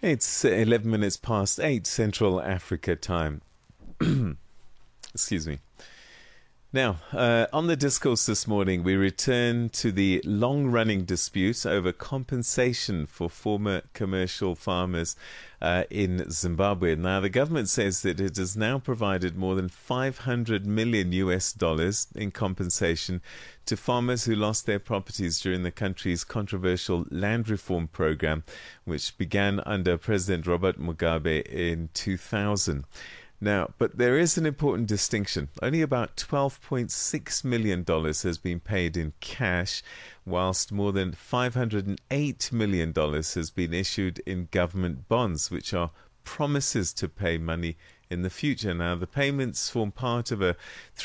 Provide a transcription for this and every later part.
It's 11 minutes past 8 Central Africa time. Excuse me. Now, on the discourse this morning, we return to the long-running dispute over compensation for former commercial farmers in Zimbabwe. Now, the government says that it has now provided more than 500 million US dollars in compensation to farmers who lost their properties during the country's controversial land reform program, which began under President Robert Mugabe in 2000. Now, but there is an important distinction. Only about $12.6 million has been paid in cash, whilst more than $508 million has been issued in government bonds, which are promises to pay money in the future. Now, the payments form part of a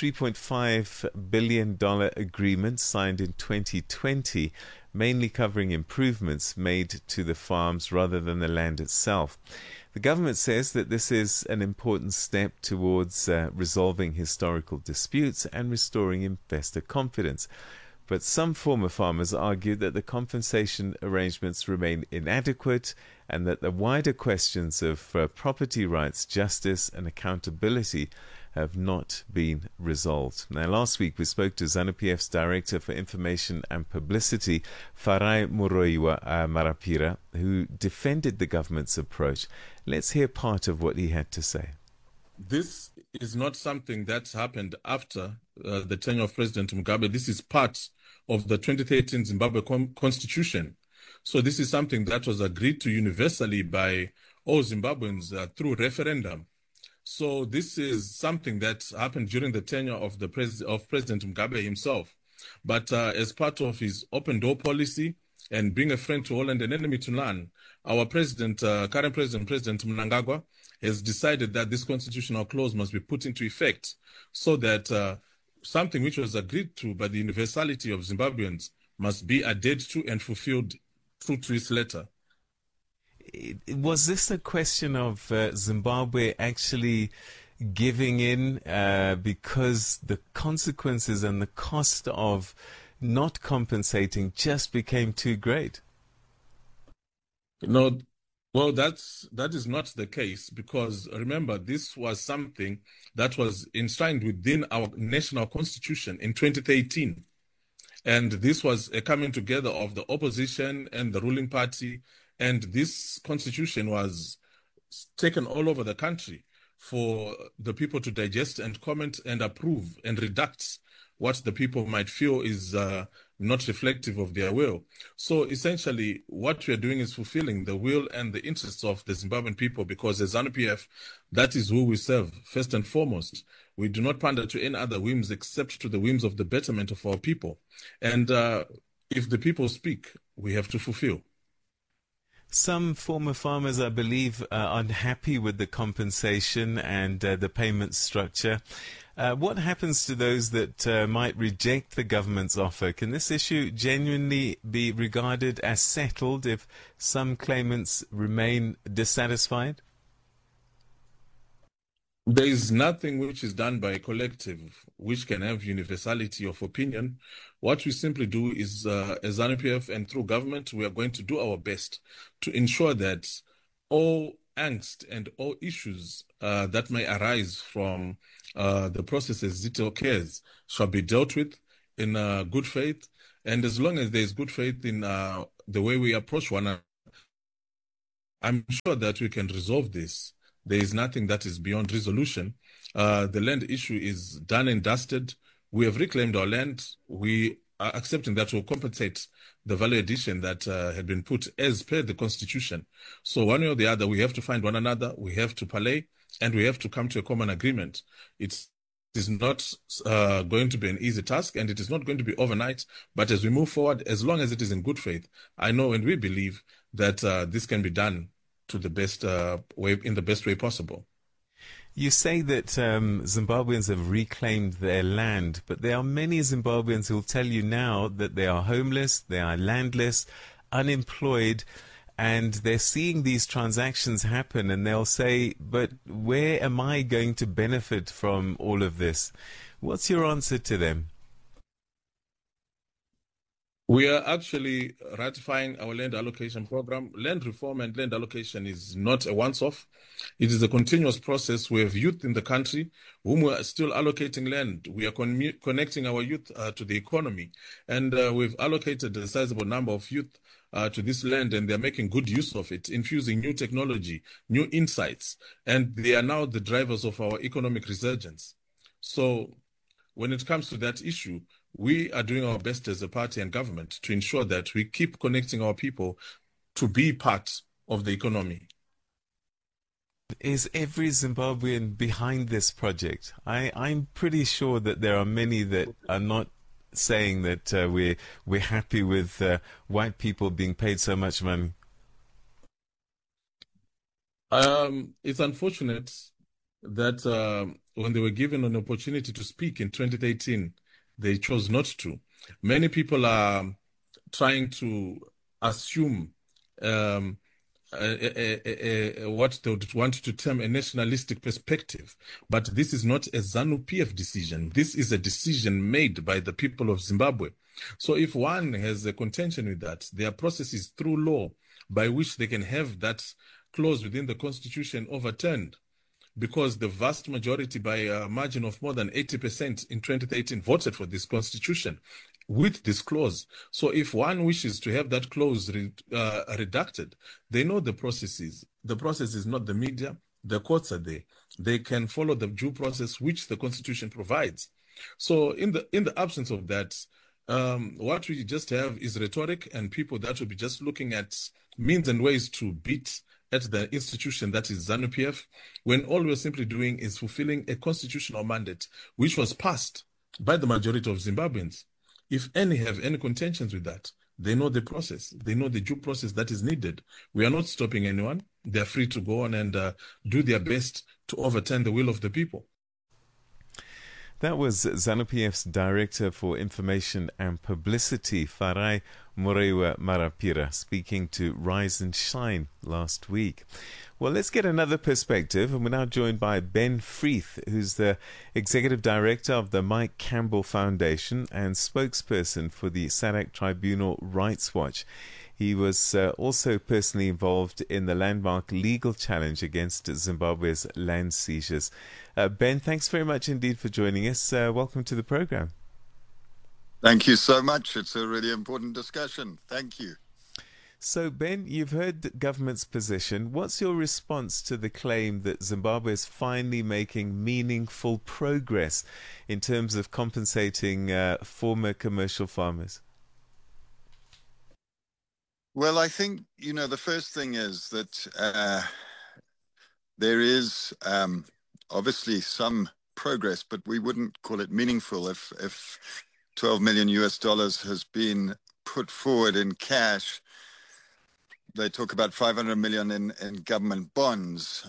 $3.5 billion agreement signed in 2020, mainly covering improvements made to the farms rather than the land itself. The government says that this is an important step towards resolving historical disputes and restoring investor confidence. But some former farmers argue that the compensation arrangements remain inadequate and that the wider questions of property rights, justice and accountability have not been resolved. Now, last week we spoke to ZANU-PF's Director for Information and Publicity, Farai Muroiwa Marapira, who defended the government's approach. Let's hear part of what he had to say. This is not something that's happened after the tenure of President Mugabe. This is part of the 2013 Zimbabwe Constitution. So this is something that was agreed to universally by all Zimbabweans through referendum. So this is something that happened during the tenure of President Mugabe himself. But as part of his open door policy and being a friend to all and an enemy to none, our president, current president, President Mnangagwa, has decided that this constitutional clause must be put into effect so that something which was agreed to by the universality of Zimbabweans must be adhered to and fulfilled true to its letter. Was this a question of Zimbabwe actually giving in because the consequences and the cost of not compensating just became too great? No, well, that is not the case, because remember, this was something that was enshrined within our national constitution in 2013. And this was a coming together of the opposition and the ruling party. And this constitution was taken all over the country for the people to digest and comment and approve and redact what the people might feel is not reflective of their will. So essentially, what we are doing is fulfilling the will and the interests of the Zimbabwean people, because as ZANU-PF, that is who we serve first and foremost. We do not pander to any other whims except to the whims of the betterment of our people. And if the people speak, we have to fulfill. Some former farmers, I believe, are unhappy with the compensation and the payment structure. What happens to those that might reject the government's offer? Can this issue genuinely be regarded as settled if some claimants remain dissatisfied? There is nothing which is done by a collective which can have universality of opinion. What we simply do is, as ZANU-PF and through government, we are going to do our best to ensure that all angst and all issues that may arise from the process as it occurs shall be dealt with in good faith. And as long as there is good faith in the way we approach one another, I'm sure that we can resolve this. There is nothing that is beyond resolution. The land issue is done and dusted. We have reclaimed our land. We are accepting that we'll compensate the value addition that had been put as per the Constitution. So one way or the other, we have to find one another, we have to parley, and we have to come to a common agreement. It is not going to be an easy task, and it is not going to be overnight. But as we move forward, as long as it is in good faith, I know and we believe that this can be done to the best way, in the best way possible. You say that Zimbabweans have reclaimed their land, but there are many Zimbabweans who will tell you now that they are homeless, they are landless, unemployed, and they're seeing these transactions happen, and they'll say, but where am I going to benefit from all of this? What's your answer to them? We are actually ratifying our land allocation program. Land reform and land allocation is not a once-off. It is a continuous process. We have youth in the country whom we are still allocating land. We are connecting our youth to the economy. And we've allocated a sizable number of youth to this land, and they're making good use of it, infusing new technology, new insights. And they are now the drivers of our economic resurgence. So when it comes to that issue, we are doing our best as a party and government to ensure that we keep connecting our people to be part of the economy. Is every Zimbabwean behind this project? I'm pretty sure that there are many that are not saying that we're happy with white people being paid so much money. It's unfortunate that when they were given an opportunity to speak in 2013, they chose not to. Many people are trying to assume what they would want to term a nationalistic perspective. But this is not a ZANU-PF decision. This is a decision made by the people of Zimbabwe. So if one has a contention with that, there are processes through law by which they can have that clause within the constitution overturned, because the vast majority, by a margin of more than 80% in 2013, voted for this constitution with this clause. So if one wishes to have that clause redacted, they know the processes. The process is not the media. The courts are there. They can follow the due process which the constitution provides. So in the absence of that, what we just have is rhetoric and people that will be just looking at means and ways to beat at the institution that is ZANU-PF, when all we're simply doing is fulfilling a constitutional mandate which was passed by the majority of Zimbabweans. If any have any contentions with that, they know the process. They know the due process that is needed. We are not stopping anyone. They're free to go on and do their best to overturn the will of the people. That was ZANU-PF's Director for Information and Publicity, Farai Morewa Marapira, speaking to Rise and Shine last week. Well, let's get another perspective, and we're now joined by Ben Freeth, who's the Executive Director of the Mike Campbell Foundation and spokesperson for the SADC Tribunal Rights Watch. He was also personally involved in the landmark legal challenge against Zimbabwe's land seizures. Ben, thanks very much indeed for joining us. Welcome to the program. Thank you so much. It's a really important discussion. Thank you. So, Ben, you've heard the government's position. What's your response to the claim that Zimbabwe is finally making meaningful progress in terms of compensating former commercial farmers? Well, I think, the first thing is that there is obviously some progress, but we wouldn't call it meaningful. If $12 million has been put forward in cash, they talk about 500 million in government bonds.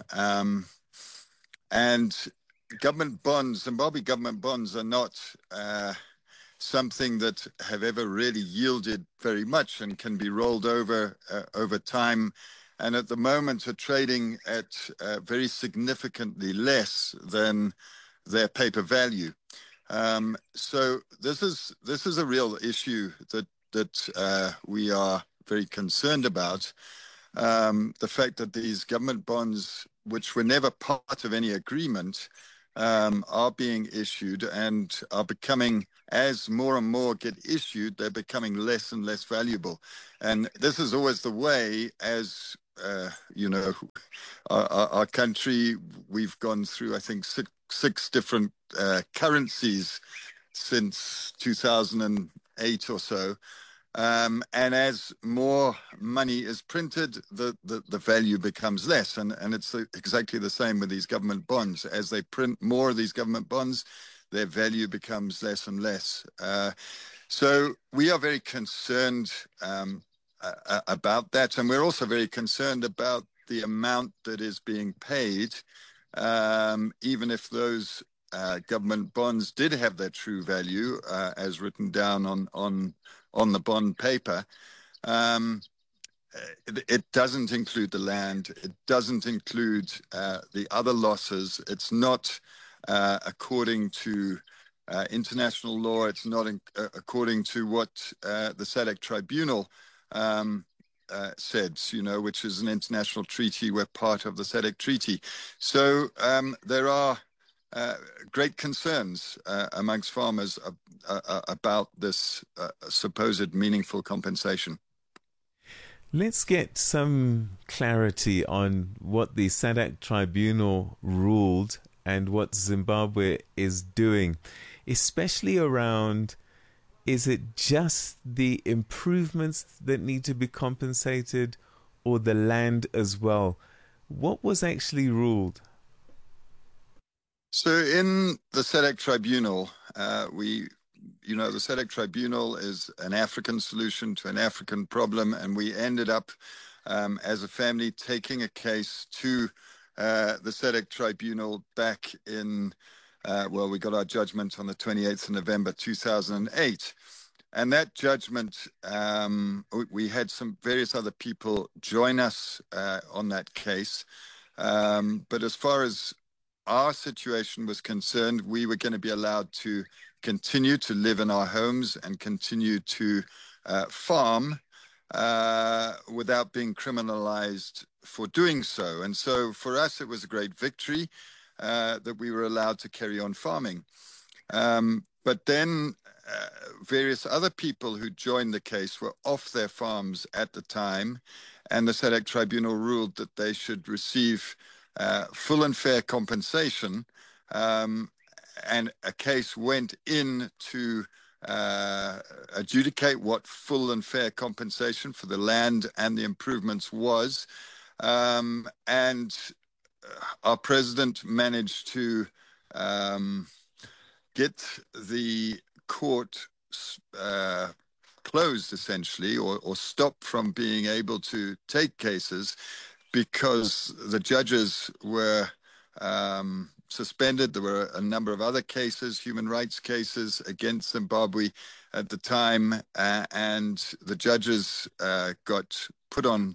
And government bonds, Zimbabwe government bonds, are not something that have ever really yielded very much and can be rolled over time, and at the moment are trading at very significantly less than their paper value. So this is a real issue that we are very concerned about. The fact that these government bonds, which were never part of any agreement, are being issued and are becoming, as more and more get issued, they're becoming less and less valuable. And this is always the way, as our country, we've gone through, I think, six different currencies since 2008 or so. And as more money is printed, the value becomes less. And it's exactly the same with these government bonds. As they print more of these government bonds, their value becomes less and less. So we are very concerned about that. And we're also very concerned about the amount that is being paid, even if those government bonds did have their true value, as written down on the bond paper. It doesn't include the land. It doesn't include the other losses. It's not according to international law. It's not according to what the SADC Tribunal said, which is an international treaty. We're part of the SADC Treaty. So there are great concerns amongst farmers about this supposed meaningful compensation. Let's get some clarity on what the SADC Tribunal ruled and what Zimbabwe is doing, especially around, is it just the improvements that need to be compensated or the land as well? What was actually ruled? So in the SADC Tribunal, the SADC Tribunal is an African solution to an African problem, and we ended up, as a family, taking a case to the SADC Tribunal back in, we got our judgment on the 28th of November 2008. And that judgment, we had some various other people join us on that case. But as far as our situation was concerned, we were going to be allowed to continue to live in our homes and continue to farm without being criminalized for doing so. And so for us, it was a great victory that we were allowed to carry on farming. But then various other people who joined the case were off their farms at the time, and the SADC Tribunal ruled that they should receive full and fair compensation, and a case went in to adjudicate what full and fair compensation for the land and the improvements was. And our president managed to get the court closed, essentially, or stopped from being able to take cases, because the judges were suspended. There were a number of other cases, human rights cases against Zimbabwe at the time, and the judges got put on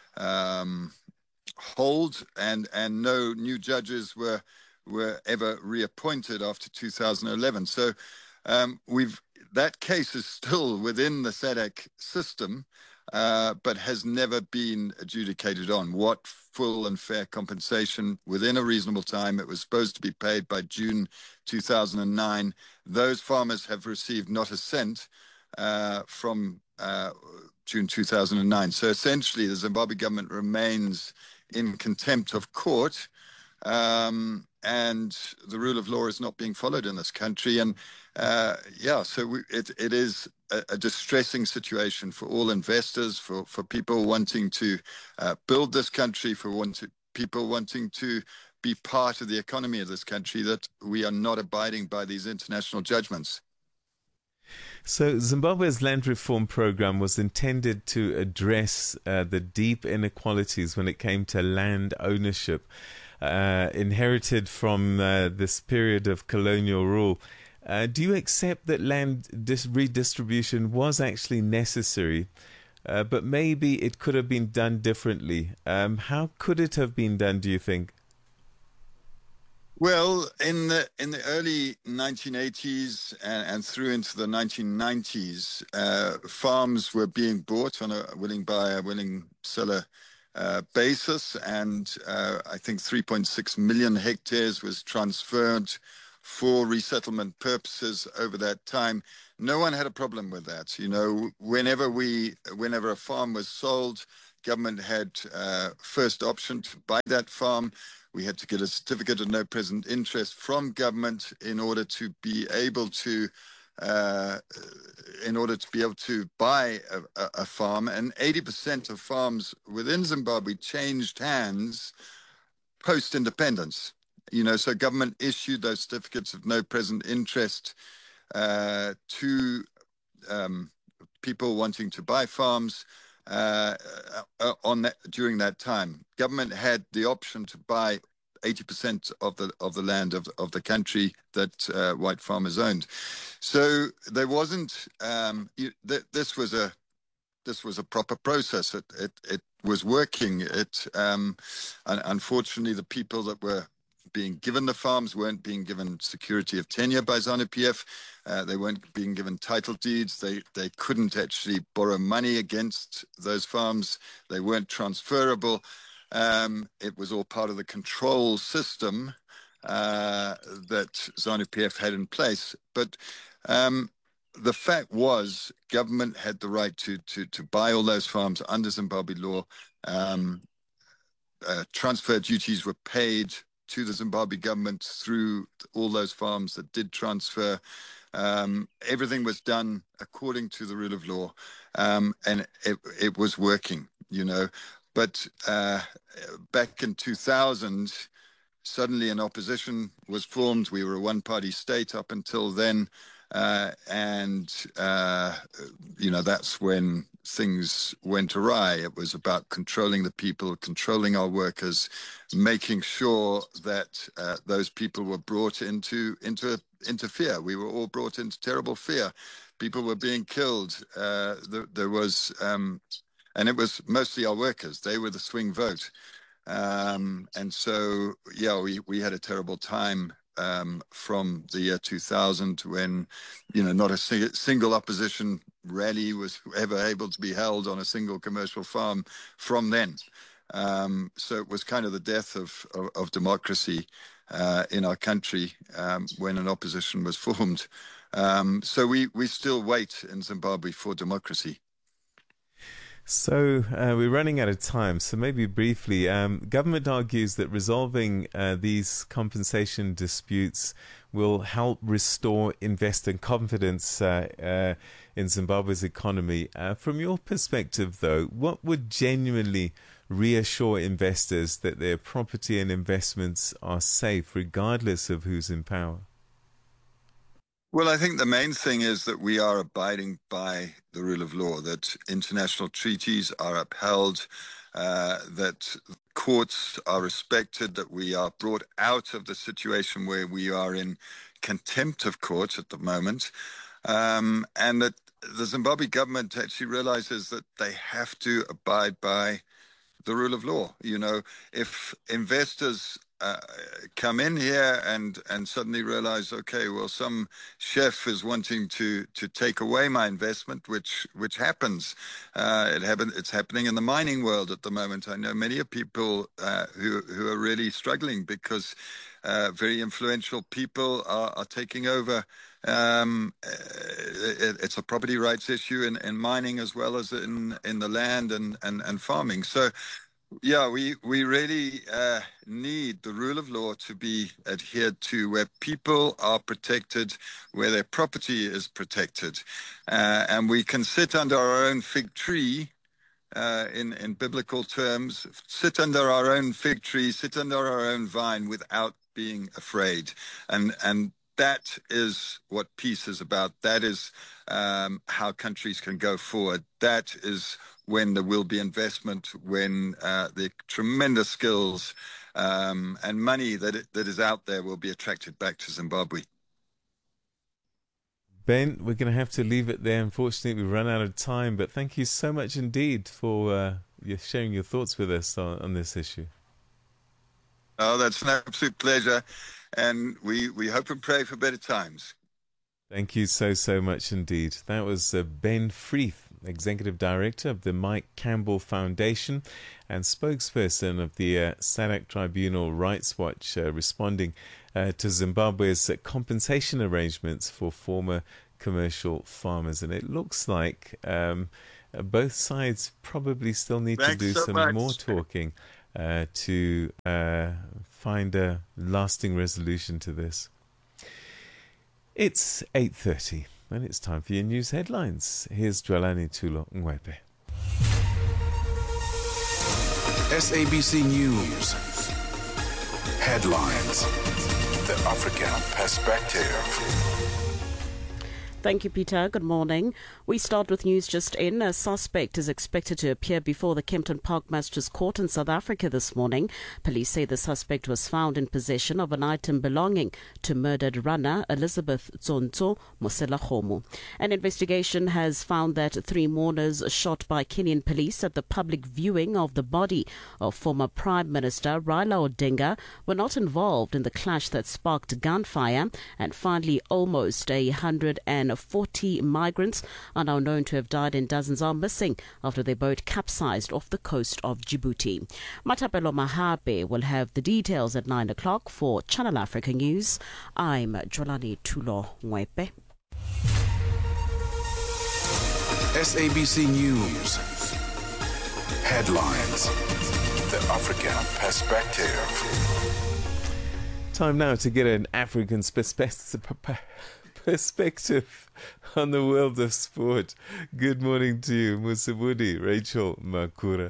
hold, and no new judges were ever reappointed after 2011. So that case is still within the SADC system, but has never been adjudicated on what full and fair compensation within a reasonable time. It was supposed to be paid by June 2009. Those farmers have received not a cent from June 2009. So essentially, the Zimbabwe government remains in contempt of court, and the rule of law is not being followed in this country. And so it is a distressing situation for all investors, for people wanting to build this country, people wanting to be part of the economy of this country, that we are not abiding by these international judgments. So Zimbabwe's land reform program was intended to address the deep inequalities when it came to land ownership, inherited from this period of colonial rule. Do you accept that land redistribution was actually necessary, but maybe it could have been done differently? How could it have been done, do you think? Well, in the early 1980s and through into the 1990s, farms were being bought on a willing buyer, willing seller basis, and I think 3.6 million hectares was transferred for resettlement purposes over that time. No one had a problem with that. Whenever a farm was sold, government had first option to buy that farm. We had to get a certificate of no present interest from government in order to be able to buy a farm. And 80% of farms within Zimbabwe changed hands post-independence. So government issued those certificates of no present interest to people wanting to buy farms during that time. Government had the option to buy 80% of the land of the country that white farmers owned. So there wasn't this was a proper process. It was working. Unfortunately, the people that were being given the farms, weren't being given security of tenure by ZANU-PF. They weren't being given title deeds. They couldn't actually borrow money against those farms. They weren't transferable. It was all part of the control system that ZANU-PF had in place. But the fact was, government had the right to buy all those farms under Zimbabwe law. Transfer duties were paid to the Zimbabwe government through all those farms that did transfer. Everything was done according to the rule of law, and it was working, you know. But back in 2000, suddenly an opposition was formed. We were a one-party state up until then, and you know, that's when things went awry. It was about controlling the people, controlling our workers, making sure that those people were brought into fear. We were all brought into terrible fear. People were being killed. There was, and it was mostly our workers. They were the swing vote. And so, yeah, we had a terrible time from the year 2000 when, you know, not a single opposition rally was ever able to be held on a single commercial farm from then. So it was kind of the death of democracy in our country when an opposition was formed. So we still wait in Zimbabwe for democracy. So we're running out of time, so maybe briefly, government argues that resolving these compensation disputes will help restore investor confidence in Zimbabwe's economy. From your perspective, though, what would genuinely reassure investors that their property and investments are safe, regardless of who's in power? Well, I think the main thing is that we are abiding by the rule of law, that international treaties are upheld, that courts are respected, that we are brought out of the situation where we are in contempt of court at the moment, and that the Zimbabwe government actually realizes that they have to abide by the rule of law. You know, if investors come in here and suddenly realize, okay, well, some chef is wanting to take away my investment, which happens. It's happening in the mining world at the moment. I know many people who are really struggling because very influential people are taking over. It's a property rights issue in mining as well as in the land and farming. So, yeah, we really need the rule of law to be adhered to, where people are protected, where their property is protected. And we can sit under our own fig tree, in biblical terms, sit under our own fig tree, sit under our own vine without being afraid. And that is what peace is about. That is how countries can go forward. That is when there will be investment, when the tremendous skills and money that is out there will be attracted back to Zimbabwe. Ben, we're going to have to leave it there. Unfortunately, we've run out of time, but thank you so much indeed for sharing your thoughts with us on this issue. Oh, that's an absolute pleasure, and we hope and pray for better times. Thank you so much indeed. That was Ben Freeth, Executive Director of the Mike Campbell Foundation and spokesperson of the SADC Tribunal Rights Watch, responding to Zimbabwe's compensation arrangements for former commercial farmers. And it looks like both sides probably still need to do some more talking to find a lasting resolution to this. It's 8:30 and it's time for your news headlines. Here's Dwelani Tulo Ngwepe. SABC News headlines. The African perspective. Thank you, Peter. Good morning. We start with news just in. A suspect is expected to appear before the Kempton Park Magistrates Court in South Africa this morning. Police say the suspect was found in possession of an item belonging to murdered runner Elizabeth Tsonto Mosela-Khomo. An investigation has found that 3 mourners shot by Kenyan police at the public viewing of the body of former Prime Minister Raila Odinga were not involved in the clash that sparked gunfire, and finally almost 140 migrants are now known to have died and dozens are missing after their boat capsized off the coast of Djibouti. Matapelo Mahape will have the details at 9 o'clock for Channel Africa News. I'm Jolani Tulo Mwepe. SABC News. Headlines. The African Perspective. Time now to get an African perspective on the world of sport. Good morning to you, Musabudi, Rachel Makura.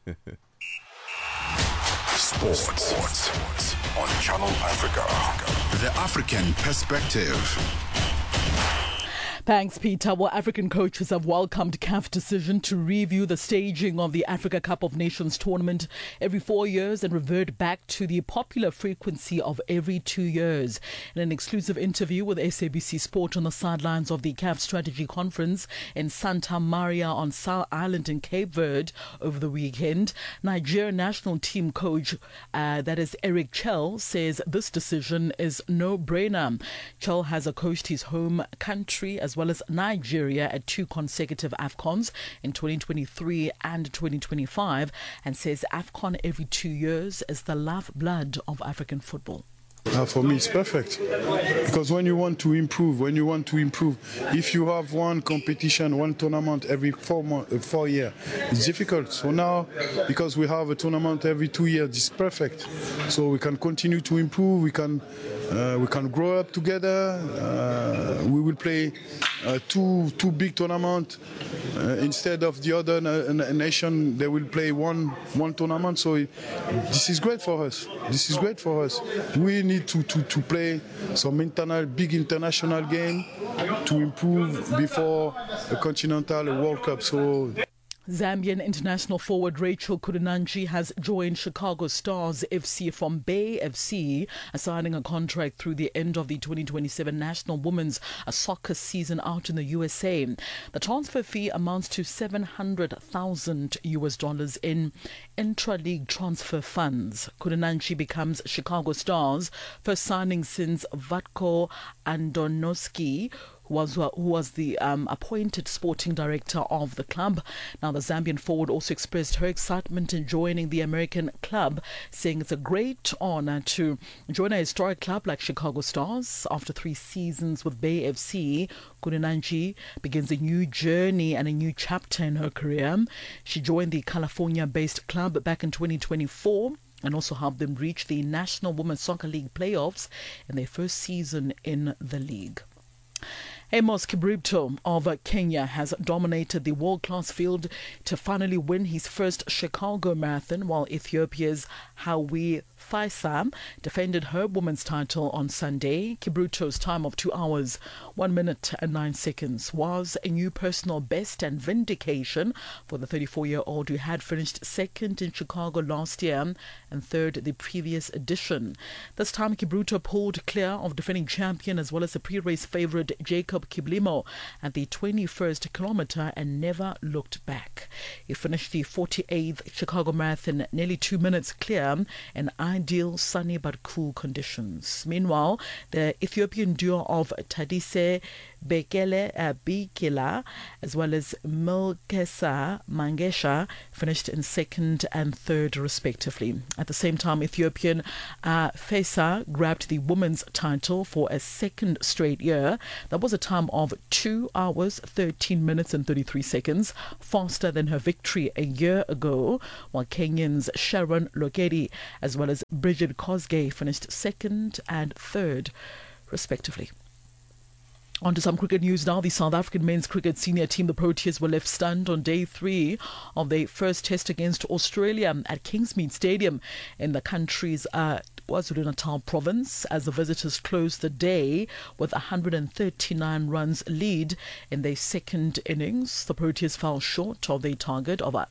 Sports on Channel Africa. The African Perspective. Thanks, Peter. Well, African coaches have welcomed CAF's decision to review the staging of the Africa Cup of Nations tournament every 4 years and revert back to the popular frequency of every 2 years. In an exclusive interview with SABC Sport on the sidelines of the CAF Strategy Conference in Santa Maria on Sal Island in Cape Verde over the weekend, Nigeria national team coach, that is Eric Chell, says this decision is no-brainer. Chell has coached his home country as well as Nigeria at 2 consecutive AFCONs in 2023 and 2025, and says AFCON every 2 years is the lifeblood of African football. For me, it's perfect, because when you want to improve, if you have one competition, one tournament every 4 years, it's difficult. So now, because we have a tournament every 2 years, it's perfect. So we can continue to improve. We can grow up together. We will play two big tournaments instead of the other nation. They will play one tournament. So this is great for us. We need to play some big international game to improve before a continental World Cup. So Zambian international forward Rachel Kurinanji has joined Chicago Stars FC from Bay FC, signing a contract through the end of the 2027 National Women's Soccer season out in the USA. The transfer fee amounts to $700,000 in intra-league transfer funds. Kurinanji becomes Chicago Stars' first signing since Vatko Andonovski, who was the appointed sporting director of the club. Now, the Zambian forward also expressed her excitement in joining the American club, saying it's a great honor to join a historic club like Chicago Stars. After 3 seasons with Bay FC, Kurinanji begins a new journey and a new chapter in her career. She joined the California-based club back in 2024 and also helped them reach the National Women's Soccer League playoffs in their first season in the league. Amos Kipruto of Kenya has dominated the world-class field to finally win his first Chicago Marathon, while Ethiopia's Hawi Faisa defended her women's title on Sunday. Kipruto's time of 2 hours, 1 minute and 9 seconds was a new personal best and vindication for the 34-year-old who had finished second in Chicago last year and third the previous edition. This time Kipruto pulled clear of defending champion as well as the pre-race favourite Jacob Kiblimo at the 21st kilometre and never looked back. He finished the 48th Chicago Marathon nearly 2 minutes clear in ideal sunny but cool conditions. Meanwhile, the Ethiopian duo of Tadise Bikila as well as Milkesa Mangesha finished in second and third respectively. At the same time, Ethiopian Faisa grabbed the women's title for a second straight year. That was a time of 2 hours, 13 minutes and 33 seconds, faster than her victory a year ago, while Kenyans Sharon Lokedi as well as Bridget Kosgei finished second and third respectively. On to some cricket news now. The South African men's cricket senior team, the Proteas, were left stunned on day 3 of their first test against Australia at Kingsmead Stadium in the country's KwaZulu-Natal province as the visitors closed the day with 139 runs lead in their second innings. The Proteas fell short of their target of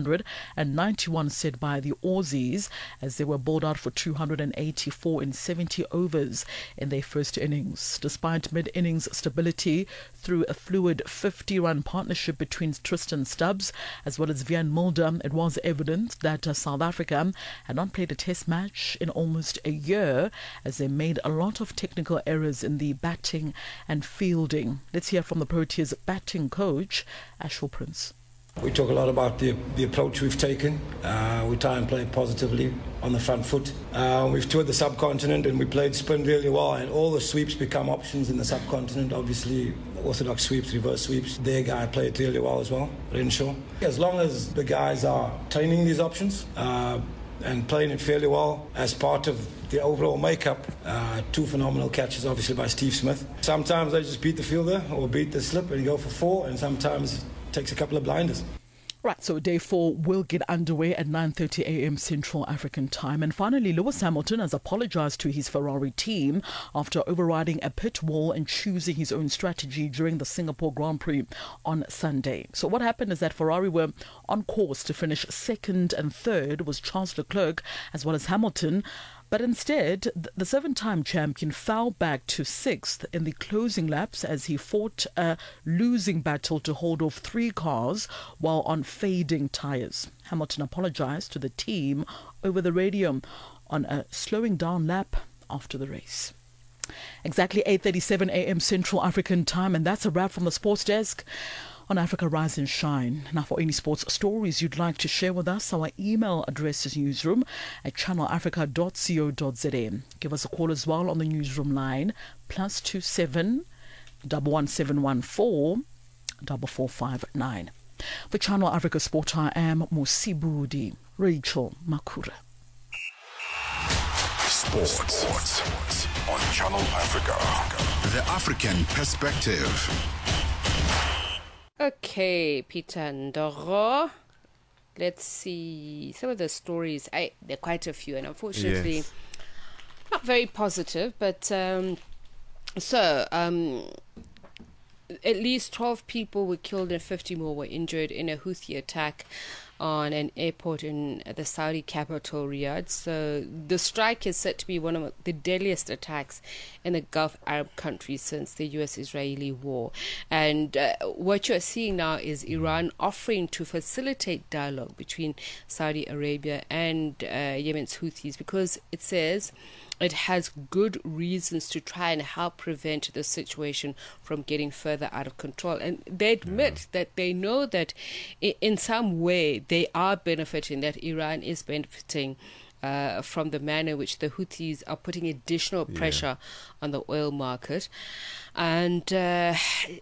391 set by the Aussies as they were bowled out for 284 in 70 overs in their first innings. Despite mid-innings stability through a fluid 50-run partnership between Tristan Stubbs as well as Vian Mulder, it was evident that South Africa had not played a test match in almost a year as they made a lot of technical errors in the batting and fielding. Let's hear from the Proteas batting coach, Ashwell Prince. We talk a lot about the approach we've taken. We try and play positively on the front foot. We've toured the subcontinent and we played spin really well, and all the sweeps become options in the subcontinent. Obviously, orthodox sweeps, reverse sweeps. Their guy played really well as well, Renshaw. As long as the guys are training these options and playing it fairly well as part of the overall makeup, two phenomenal catches obviously by Steve Smith. Sometimes they just beat the fielder or beat the slip and go for four, and sometimes takes a couple of blinders. Right, so day 4 will get underway at 9:30 a.m. Central African time. And finally, Lewis Hamilton has apologized to his Ferrari team after overriding a pit wall and choosing his own strategy during the Singapore Grand Prix on Sunday. So what happened is that Ferrari were on course to finish second and third was Charles Leclerc as well as Hamilton. But instead, the 7-time champion fell back to 6th in the closing laps as he fought a losing battle to hold off 3 cars while on fading tyres. Hamilton apologized to the team over the radio on a slowing down lap after the race. Exactly 8:37 a.m. Central African time, and that's a wrap from the sports desk on Africa Rise and Shine. Now, for any sports stories you'd like to share with us, our email address is newsroom@channelafrica.co.za. Give us a call as well on the newsroom line, +27 11714 4459. For Channel Africa Sport, I am Musibudi Rachel Makura. Sports on Channel Africa. The African perspective. Okay, Peter Ndoro. Let's see some of the stories. There are quite a few, and unfortunately, not very positive. But at least 12 people were killed and 50 more were injured in a Houthi attack on an airport in the Saudi capital, Riyadh. So the strike is said to be one of the deadliest attacks in the Gulf Arab countries since the US-Israeli war. And what you're seeing now is Iran offering to facilitate dialogue between Saudi Arabia and Yemen's Houthis, because it says it has good reasons to try and help prevent the situation from getting further out of control. And they admit that they know that in some way they are benefiting, that Iran is benefiting from the manner in which the Houthis are putting additional pressure on the oil market. And then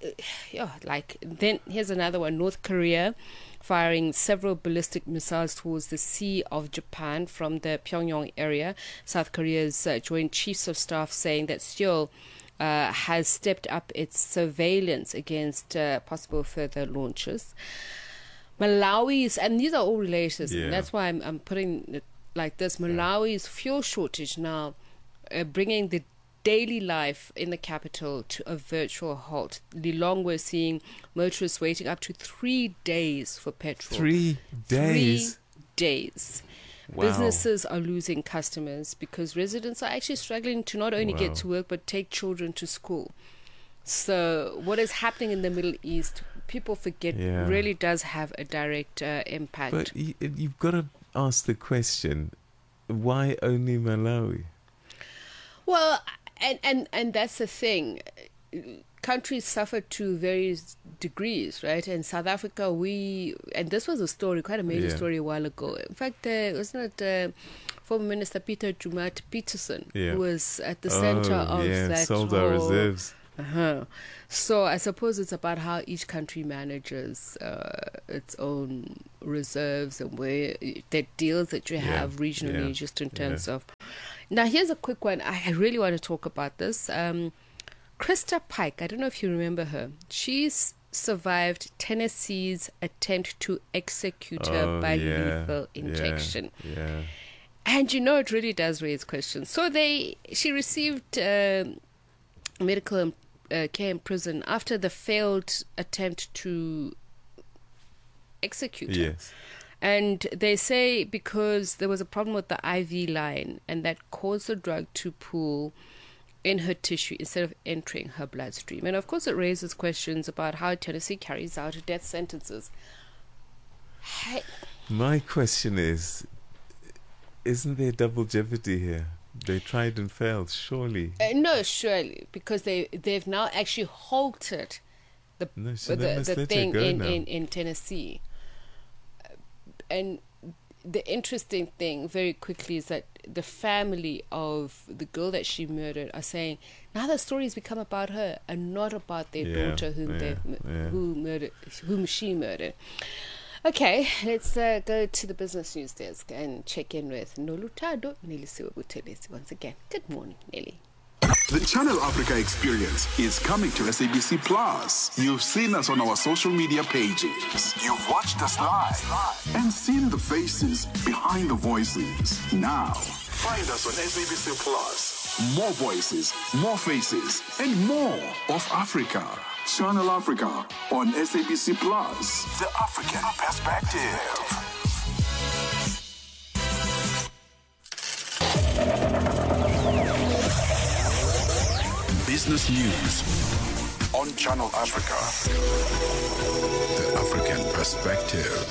here's another one. North Korea firing several ballistic missiles towards the Sea of Japan from the Pyongyang area. South Korea's Joint Chiefs of Staff saying that Seoul has stepped up its surveillance against possible further launches. Malawi's, and these are all related, and that's why I'm putting it like this, Malawi's fuel shortage now bringing the daily life in the capital to a virtual halt. Lilongwe, we're seeing motorists waiting up to 3 days for petrol. 3 days? 3 days. Wow. Businesses are losing customers because residents are actually struggling to not only get to work but take children to school. So what is happening in the Middle East, people forget, really does have a direct impact. But you've got to ask the question, why only Malawi? Well, and that's the thing. Countries suffer to various degrees, right? And South Africa, and this was a story, quite a major story a while ago. In fact, wasn't it former Minister Peter Jumat Peterson who was at the center of that sold our reserves. So I suppose it's about how each country manages its own reserves and where the deals that you have regionally, just in terms of. Now, here's a quick one. I really want to talk about this. Krista Pike, I don't know if you remember her. She's survived Tennessee's attempt to execute her by lethal injection. And it really does raise questions. So she received medical care in prison after the failed attempt to execute her. Yes. And they say because there was a problem with the IV line and that caused the drug to pool in her tissue instead of entering her bloodstream. And of course it raises questions about how Tennessee carries out death sentences. My question is, isn't there double jeopardy here? They tried and failed, surely. No, surely, because they've now actually halted the thing in Tennessee. And the interesting thing, very quickly, is that the family of the girl that she murdered are saying now the story's become about her and not about their daughter whom she murdered. Okay, let's go to the business news desk and check in with Nolutado Nelisiwe Buthelezi once again. Good morning, Nelly. The Channel Africa experience is coming to SABC Plus. You've seen us on our social media pages. You've watched us live and seen the faces behind the voices. Now, find us on SABC Plus. More voices, more faces, and more of Africa. Channel Africa on SABC Plus. The African Perspective. Business News on Channel Africa. The African Perspective.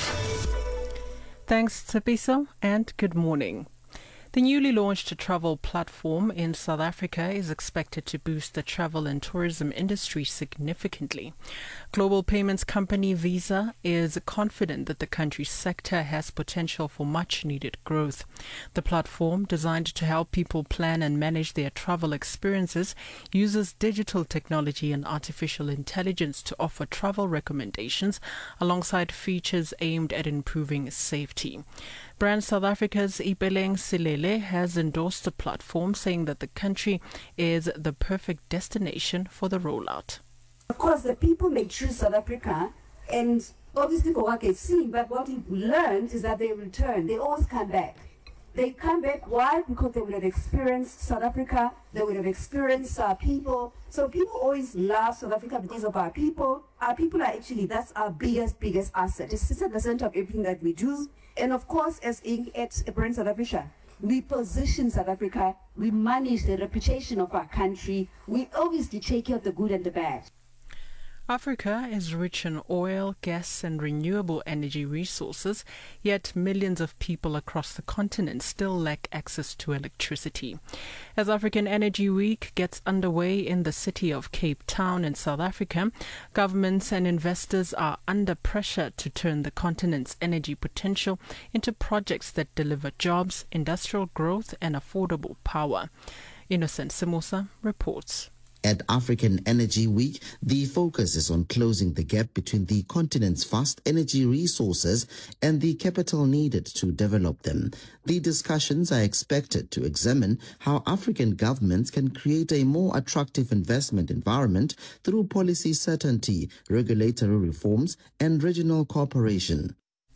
Thanks, Tsapiso, and good morning. The newly launched travel platform in South Africa is expected to boost the travel and tourism industry significantly. Global payments company Visa is confident that the country's sector has potential for much-needed growth. The platform, designed to help people plan and manage their travel experiences, uses digital technology and artificial intelligence to offer travel recommendations alongside features aimed at improving safety. Brand South Africa's Ipeleng Silele has endorsed the platform, saying that the country is the perfect destination for the rollout. Of course, the people may choose South Africa, and obviously for what they've seen, but what we've learned is that they return. They always come back. They come back, why? Because they would have experienced South Africa, they would have experienced our people. So people always love South Africa because of our people. Our people are actually, that's our biggest asset. It's at the center of everything that we do. And of course, as at Brand South Africa, we position South Africa, we manage the reputation of our country, we obviously take care of the good and the bad. Africa is rich in oil, gas and renewable energy resources, yet millions of people across the continent still lack access to electricity. As African Energy Week gets underway in the city of Cape Town in South Africa, governments and investors are under pressure to turn the continent's energy potential into projects that deliver jobs, industrial growth and affordable power. Innocent Simosa reports. At African Energy Week, the focus is on closing the gap between the continent's vast energy resources and the capital needed to develop them. The discussions are expected to examine how African governments can create a more attractive investment environment through policy certainty, regulatory reforms, and regional cooperation.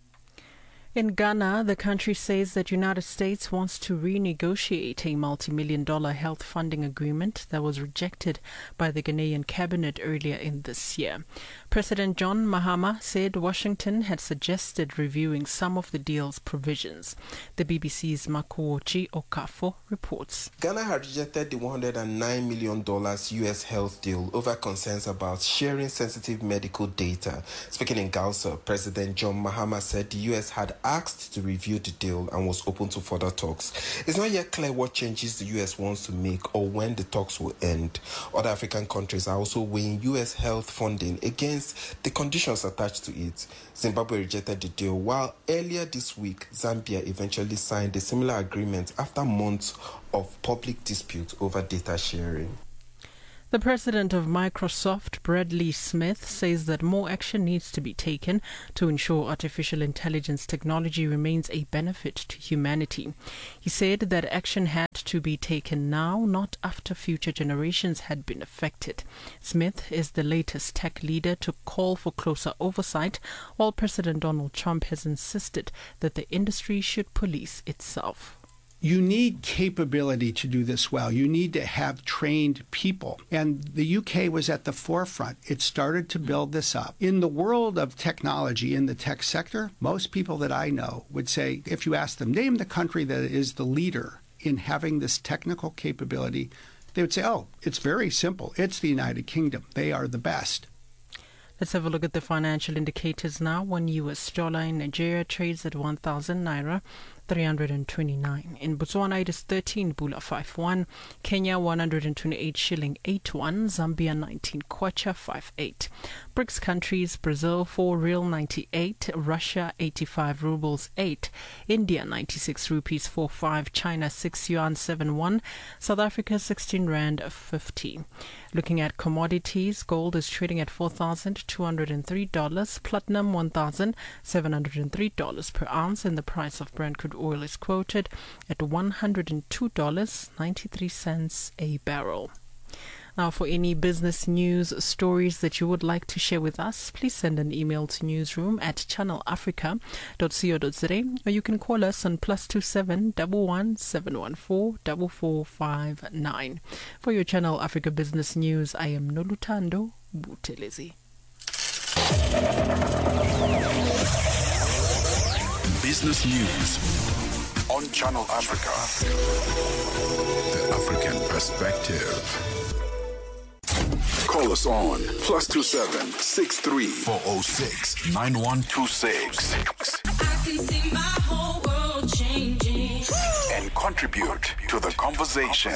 In Ghana, the country says that United States wants to renegotiate a multi-million-dollar health funding agreement that was rejected by the Ghanaian cabinet earlier in this year. President John Mahama said Washington had suggested reviewing some of the deal's provisions. The BBC's Makuochi Okafo reports. Ghana had rejected the $109 million U.S. health deal over concerns about sharing sensitive medical data. Speaking in Gausa, President John Mahama said the U.S. had asked to review the deal and was open to further talks. It's not yet clear what changes the U.S. wants to make or when the talks will end. Other African countries are also weighing U.S. health funding against the conditions attached to it. Zimbabwe rejected the deal, while earlier this week, Zambia eventually signed a similar agreement after months of public dispute over data sharing. The president of Microsoft, Bradley Smith, says that more action needs to be taken to ensure artificial intelligence technology remains a benefit to humanity. He said that action had to be taken now, not after future generations had been affected. Smith is the latest tech leader to call for closer oversight, while President Donald Trump has insisted that the industry should police itself. you need capability to do this well. You need to have trained people. And the UK was at the forefront. It started to build this up. In the world of technology, in the tech sector, most people that I know would say, if you ask them, name the country that is the leader in having this technical capability, they would say, oh, it's very simple. It's the United Kingdom. They are the best. Let's have a look at the financial indicators now. One US dollar in Nigeria trades at 1,000 naira 329. In Botswana, it is 13 Bula 51. Kenya, 128 shilling 81. Zambia, 19 kwacha 58. BRICS countries, Brazil, 4 real 98. Russia, 85 rubles 8. India, 96 rupees 45. China, 6 yuan 71. South Africa, 16 rand 50. Looking at commodities, gold is trading at $4,203. Platinum, $1,703 per ounce. And the price of Brent crude oil is quoted at $102.93 a barrel. Now, for any business news stories that you would like to share with us, please send an email to newsroom@channelafrica.co.za, or you can call us on +27 11 714 4459. For your Channel Africa Business News, I am Nolutando Butelezi. Business News on Channel Africa. The African Perspective. Call us on +27 63 406 9126. I can see my whole world changing. And contribute to the conversation.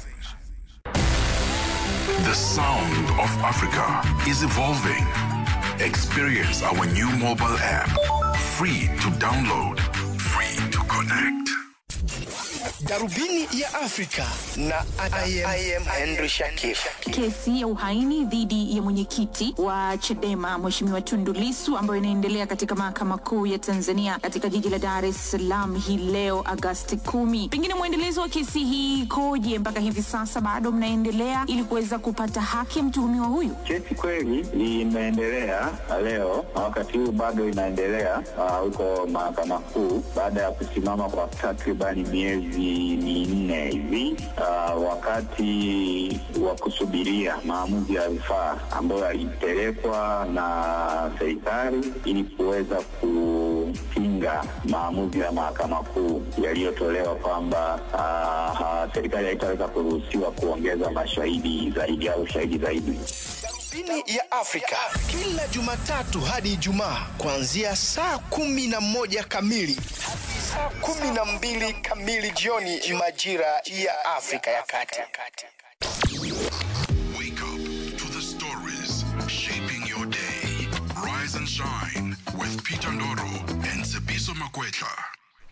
The sound of Africa is evolving. Experience our new mobile app. Free to download, free to connect. Darubini ya Afrika na I am Henry Shakif. Kesi ya uhaini dhidi ya mwenyekiti wa Chadema Mheshimiwa Tundu Lissu ambayo inaendelea katika mahakama kuu ya Tanzania katika jiji la Dar es Salaam hii leo Agosti 10. Pengine mwendelezo wa kesi hii koje mpaka hivi sasa, bado mnaendelea ili kuweza kupata haki ya mtuhumiwa huyu? Kesi kweli imeendelea leo, wakati huu bado inaendelea huko mahakama kuu baada ya kusimama kwa takribani miezi minne hivi, wakati wa kusubiria maamuzi ya rufaa ambayo yalipelekwa na serikali ili kuweza kupinga maamuzi ya mahakama kuu yaliyotolewa kwamba serikali haitaweza kuruhusiwa kuongeza mashahidi zaidi au shahidi zaidi. Darubini ya Afrika kila Jumatatu hadi Ijumaa kuanzia saa 11 kamili hadi saa 12 kamili jioni majira ya Afrika ya Kati. Wake up to the stories shaping your day. Rise and shine with Peter Ndoro and Sebiso Makwetla.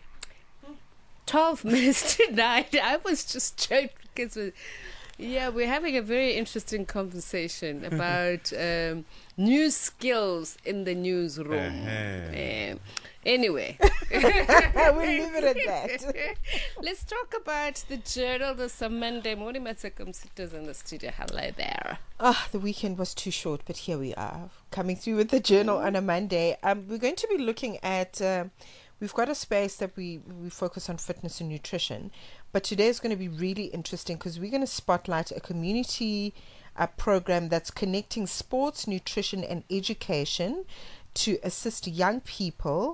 12 minutes to 9. I was just joking because we're having a very interesting conversation about new skills in the newsroom. Anyway. We'll leave it at that. Let's talk about the journal this Monday morning. Matsakam in the studio. Hello there. The weekend was too short, but here we are, coming through with the journal on a Monday. We're going to be looking at... we've got a space that we focus on fitness and nutrition, but today is going to be really interesting because we're going to spotlight a community program that's connecting sports, nutrition, and education to assist young people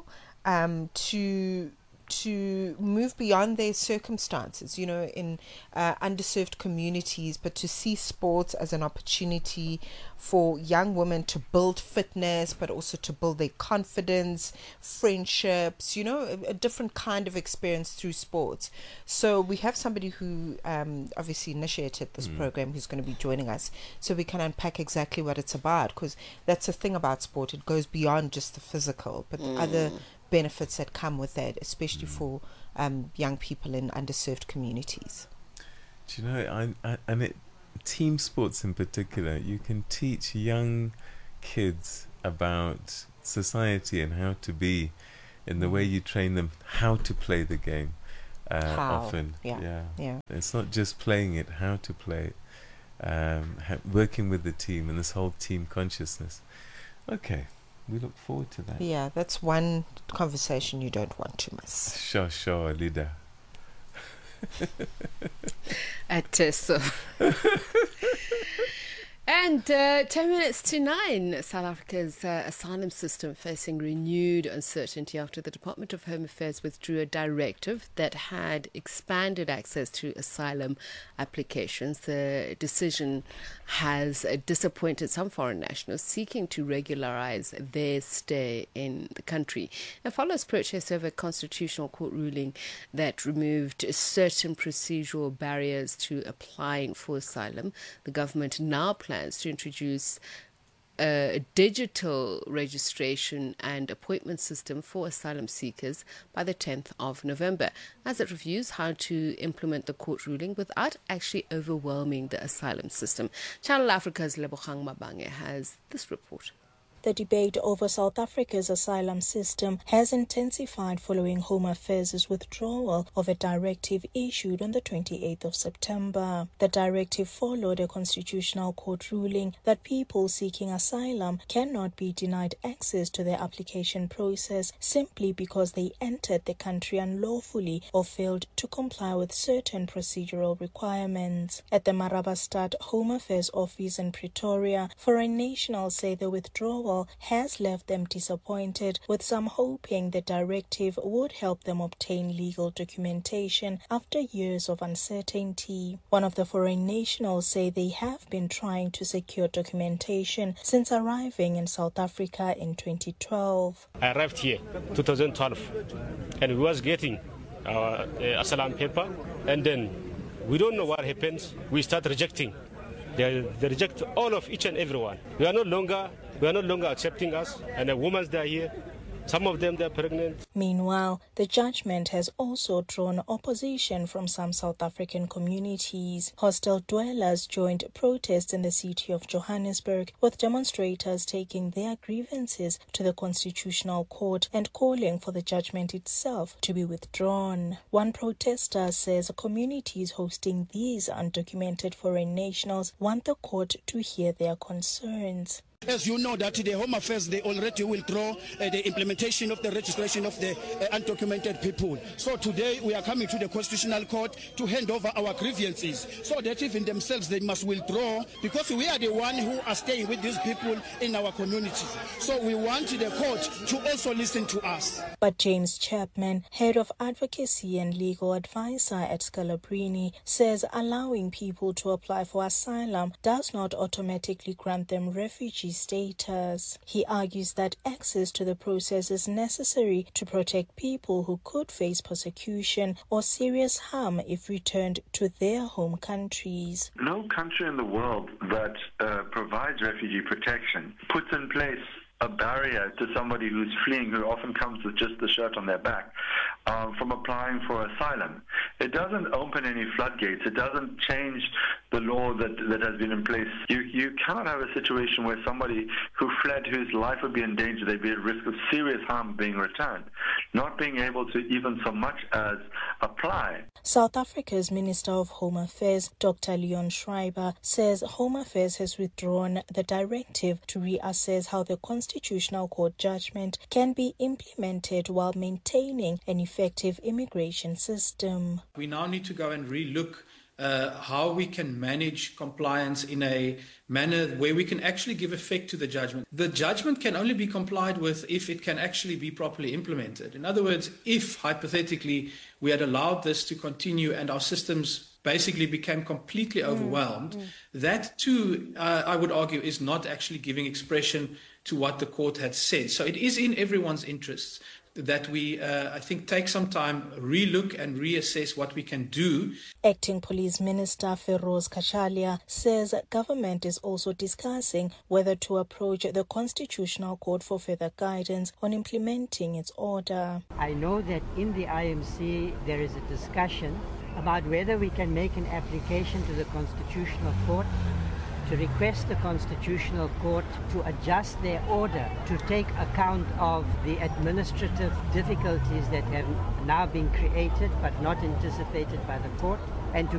to move beyond their circumstances, in underserved communities, but to see sports as an opportunity for young women to build fitness, but also to build their confidence, friendships, a different kind of experience through sports. So we have somebody who obviously initiated this program who's going to be joining us, so we can unpack exactly what it's about, because that's the thing about sport. It goes beyond just the physical, but the other benefits that come with that, especially for young people in underserved communities. Do you know, team sports in particular, you can teach young kids about society and how to be, in the way you train them how to play the game. Often, it's not just playing it, how to play it, working with the team, and this whole team consciousness. Okay. We look forward to that. Yeah, that's one conversation you don't want to miss. Sure, leader. At Teso. And 10 minutes to 9, South Africa's asylum system facing renewed uncertainty after the Department of Home Affairs withdrew a directive that had expanded access to asylum applications. The decision has disappointed some foreign nationals seeking to regularize their stay in the country. It follows protests over a constitutional court ruling that removed certain procedural barriers to applying for asylum. The government now plans to introduce a digital registration and appointment system for asylum seekers by the 10th of November, as it reviews how to implement the court ruling without actually overwhelming the asylum system. Channel Africa's Lebogang Mabange has this report. The debate over South Africa's asylum system has intensified following Home Affairs' withdrawal of a directive issued on the 28th of September. The directive followed a constitutional court ruling that people seeking asylum cannot be denied access to their application process simply because they entered the country unlawfully or failed to comply with certain procedural requirements. At the Marabastad Home Affairs office in Pretoria, foreign nationals say the withdrawal has left them disappointed, with some hoping the directive would help them obtain legal documentation after years of uncertainty. One of the foreign nationals say they have been trying to secure documentation since arriving in South Africa in 2012. I arrived here 2012 and we was getting our asylum paper, and then we don't know what happens. We start rejecting. They reject all of each and everyone. We are no longer accepting us, and the women that are here, some of them they're pregnant. Meanwhile, the judgment has also drawn opposition from some South African communities. Hostel dwellers joined protests in the city of Johannesburg, with demonstrators taking their grievances to the Constitutional Court and calling for the judgment itself to be withdrawn. One protester says communities hosting these undocumented foreign nationals want the court to hear their concerns. As you know, that the Home Affairs, they already withdraw the implementation of the registration of the undocumented people. So today we are coming to the Constitutional Court to hand over our grievances, so that even themselves they must withdraw, because we are the one who are staying with these people in our communities. So we want the court to also listen to us. But James Chapman, head of advocacy and legal advisor at Scalabrini, says allowing people to apply for asylum does not automatically grant them refugee status. He argues that access to the process is necessary to protect people who could face persecution or serious harm if returned to their home countries. No country in the world that provides refugee protection puts in place a barrier to somebody who's fleeing, who often comes with just the shirt on their back, from applying for asylum. It doesn't open any floodgates. It doesn't change the law that has been in place. You cannot have a situation where somebody who fled, whose life would be in danger, they'd be at risk of serious harm being returned, not being able to even so much as apply. South Africa's Minister of Home Affairs, Dr. Leon Schreiber, says Home Affairs has withdrawn the directive to reassess how the Constitutional Court judgment can be implemented while maintaining an effective immigration system. We now need to go and re-look how we can manage compliance in a manner where we can actually give effect to the judgment. The judgment can only be complied with if it can actually be properly implemented. In other words, if hypothetically we had allowed this to continue and our systems basically became completely overwhelmed, that too, I would argue, is not actually giving expression to what the court had said. So it is in everyone's interests that we, I think, take some time, re-look and reassess what we can do. Acting Police Minister Feroz Kachalia says government is also discussing whether to approach the Constitutional Court for further guidance on implementing its order. I know that in the IMC there is a discussion about whether we can make an application to the Constitutional Court to request the Constitutional Court to adjust their order to take account of the administrative difficulties that have now been created but not anticipated by the court, and to